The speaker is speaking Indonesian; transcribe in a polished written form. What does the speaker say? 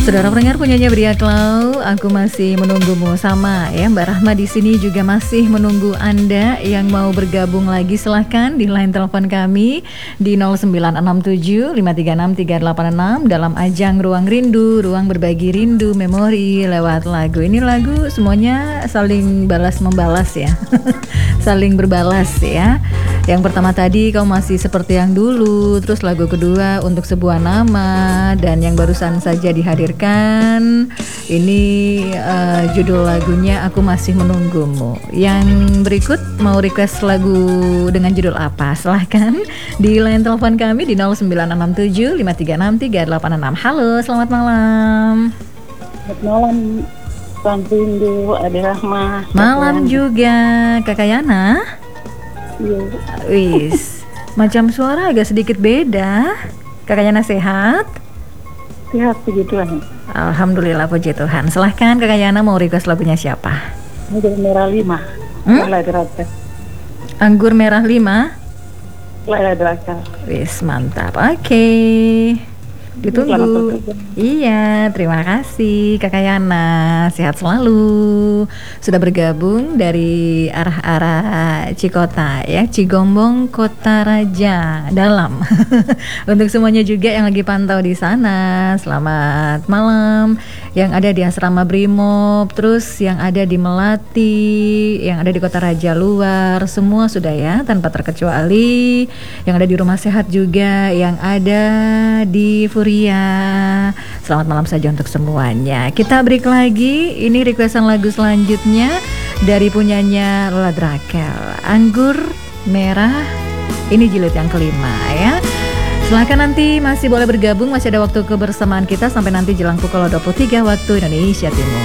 Saudara pendengar punyanya Bria Klau, aku masih menunggumu sama ya. Mbak Rahma di sini juga masih menunggu Anda yang mau bergabung lagi. Silahkan di line telepon kami di 0967 536 386 dalam ajang Ruang Rindu, ruang berbagi rindu, memori lewat lagu. Ini lagu semuanya saling balas membalas ya. Saling berbalas ya. Yang pertama tadi Kau Masih Seperti Yang Dulu, terus lagu kedua Untuk Sebuah Nama, dan yang barusan saja dihadirkan ini judul lagunya Aku Masih Menunggumu. Yang berikut mau request lagu dengan judul apa? Silahkan di line telepon kami di 0967 536 386. Halo, selamat malam. Selamat malam, Bang Rindu, Ade Rahma. Malam juga, Kakak Yana. Iya. Wis, macam suara agak sedikit beda. Kakak Yana sehat? Sehat puji Tuhan. Alhamdulillah puji Tuhan. Silahkan Kakak Yana mau request lagunya siapa? Anggur merah 5. Laila Deraka. Anggur merah 5. Laila Deraka. Wis, mantap. Oke. Ditunggu. Iya, terima kasih Kakak Yana. Sehat selalu. Sudah bergabung dari arah-arah Cikota ya, Cigombong, Kota Raja Dalam. Untuk semuanya juga yang lagi pantau di sana, selamat malam. Yang ada di Asrama Brimob, terus yang ada di Melati, yang ada di Kota Raja luar, semua sudah ya, tanpa terkecuali. Yang ada di Rumah Sehat juga, yang ada di Furia. Selamat malam saja untuk semuanya. Kita break lagi. Ini requestan lagu selanjutnya dari punyanya Lola Drakel, Anggur Merah. Ini jilid yang kelima ya. Silahkan nanti masih boleh bergabung, masih ada waktu kebersamaan kita sampai nanti jelang pukul 23 waktu Indonesia Timur.